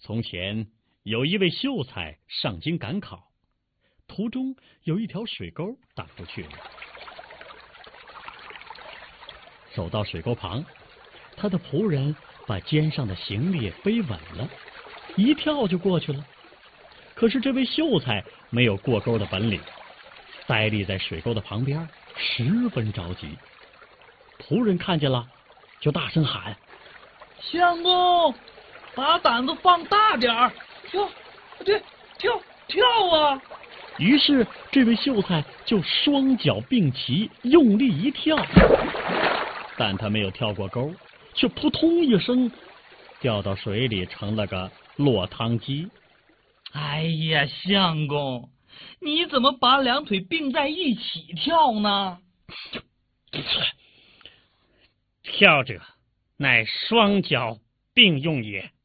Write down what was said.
从前有一位秀才上京赶考，途中有一条水沟打过去了。走到水沟旁，他的仆人把肩上的行李背稳了，一跳就过去了。可是这位秀才没有过沟的本领，呆立在水沟的旁边，十分着急。仆人看见了，就大声喊： 相公，把胆子放大点儿，跳啊！ 于是这位秀才就双脚并齐，用力一跳，但他没有跳过沟，却扑通一声掉到水里，成了个落汤鸡。 哎呀，相公，你怎么把两腿并在一起跳呢？ 跳者乃双脚并用也。